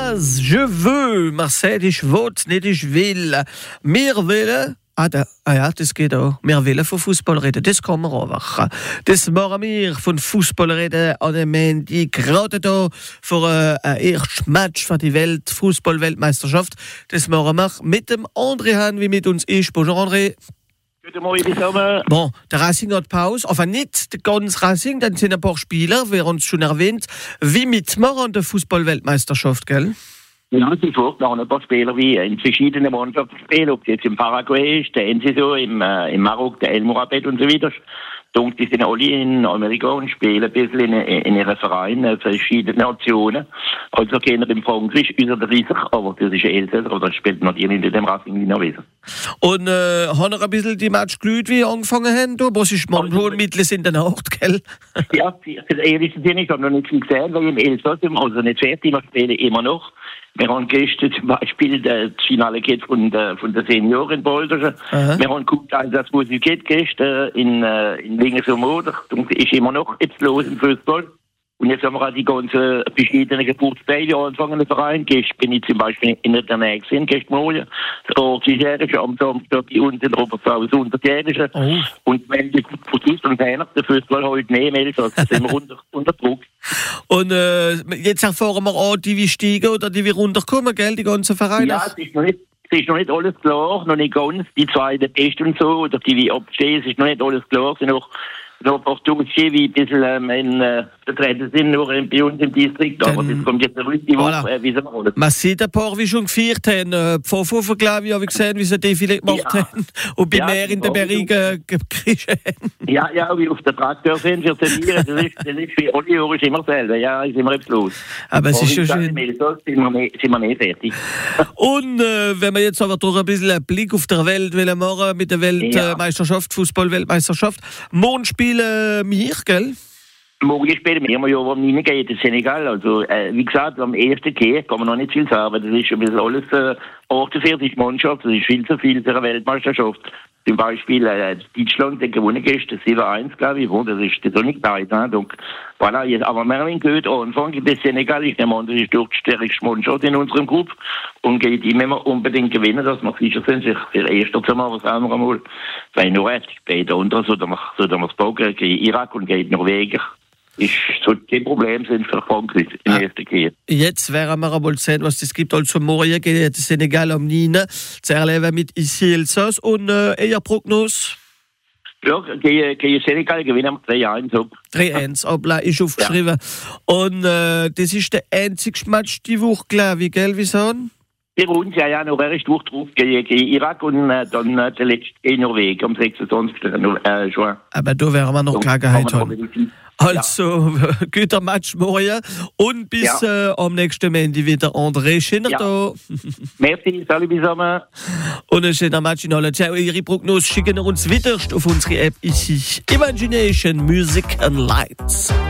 Gaz, je veux, Marcel, ich wollt, nicht ich will. Wir wollen, das geht auch. Wir wollen von Fußball reden, das kann man auch. Das machen wir von Fußball reden an dem Montag, gerade hier vor einem ersten Match für die Fußball-Weltmeisterschaft. Das machen wir mit dem André Hahn, wie mit uns ist. Bonjour André. Guten Morgen zusammen. Bon, der Racing hat Pause, aber nicht der ganze Racing, dann sind ein paar Spieler, wir haben es schon erwähnt, wie mitmachen an der Fußball-Weltmeisterschaft, gell? Ja, sie folgt noch ein paar Spieler wie in verschiedenen Mannschaften spielen, ob es jetzt im Paraguay ist, der Enciso, im Marokko, der El Mourabet und so weiter. Die sind alle in Amerika und spielen ein bisschen in ihren Vereinen, verschiedene Nationen. Also gehen wir in Frankreich über 30, aber das ist Elsässer, aber das spielt natürlich in dem Racing nicht wissen. Und haben wir ein bisschen die Match gelüht, wie angefangen haben? Was ist manchmal Mittel in der Nacht, gell? Ja, für den ehrlichen Sinne, ich habe noch nicht viel gesehen, weil im Elsass, also nicht fertig, wir spielen immer noch. Wir haben gestern zum Beispiel das Finale geht von der Senioren Bolderschen. Wir haben geguckt, das Musik geht gestern in Lingenthal-Moder. Und ist immer noch jetzt los im Fußball. Und jetzt haben wir auch die ganzen verschiedenen Geburtstage angefangen im Verein. Gestern bin ich zum Beispiel in der Nähe gesehen, gestern Morgen. Das 80-Jährige am Samstag bei uns in Oberpfalz 100-Jährige. Oh. Und wenn die Fußball und der Fußball heute nehmen, also sind wir unter Druck. Und jetzt erfahren wir auch, die wie steigen oder die wie runterkommen, gell, die ganzen Vereine? Ja, es ist noch nicht alles klar, noch nicht ganz. Die zwei, der Beste und so, oder die wie abstehen, es ist noch nicht alles klar. Es sind noch ein paar Dossier, wie ein bisschen vertreten sind, nur bei uns im Distrikt. Aber das kommt jetzt eine richtige Woche, wie sie machen. Man sieht ein paar, wie schon gefeiert haben. Pfaffer, glaube ich, habe ich gesehen, wie sie Defilé gemacht haben. Und bei mehr in den Bergen gekriegt haben. Ja, wie auf der Traktor sind für trainieren. Das ist für alle Jahre immer selber. Ja, ist immer etwas los. Aber es ist schon schön. Sind wir nicht fertig. Und wenn wir jetzt aber durch ein bisschen einen Blick auf der Welt machen mit der Weltmeisterschaft, Fußball-Weltmeisterschaft, morgen spielen wir, gell? Morgen spielen wir ja, wo wir reingehen, das Senegal. Also, wie gesagt, am ersten Gehen kann man noch nicht viel sagen. Das ist ein bisschen alles 48 Mannschaft, das ist viel zu viel für eine Weltmeisterschaft. Zum Beispiel Deutschland, der gewonnen gestern 7-1, glaube ich, das ist so nicht weit. Donc, voilà, jetzt, aber wir haben gehört, Anfang des Senegal, ich nehme an, das ist durch die stärkste Mannschaft in unserem Gruppe und geht immer unbedingt gewinnen, dass wir sicher sind, sich für Erster zu machen, was auch noch einmal. Weil nur bei der anderen, so dass wir es bogen, gegen Irak und gegen Norwegen. Ist so kein Problem sind für Frankreich in der ersten Gehe. Jetzt werden wir einmal sehen, was es gibt. Also morgen geht das Senegal am 9. zu erleben mit ici Elsass. Und eher Prognose? Ja, gegen Senegal gewinnen wir 3-1. 3-1, aber ist aufgeschrieben. Ja. Und das ist der einzige Match die Woche, glaube ich, gell, wie sagen? Wir uns ja noch recht drauf gegen Irak und dann der letzte gegen Norwegen am 26. Juin. Aber da werden wir noch Gelegenheit haben. Also, guter Match morgen und bis am nächsten Montag wieder André Schinner da. Merci, salut zusammen. Und ein schöner Match in Holland. Ihre Prognose schicken wir uns wieder auf unsere App ici Imagination Music and Lights.